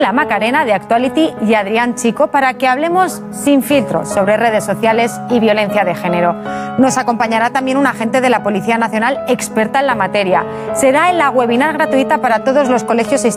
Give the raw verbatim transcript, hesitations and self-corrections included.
La Macarena de Actuality y Adrián Chico para que hablemos sin filtros sobre redes sociales y violencia de género. Nos acompañará también un agente de la Policía Nacional experta en la materia. Será en la webinar gratuita para todos los colegios e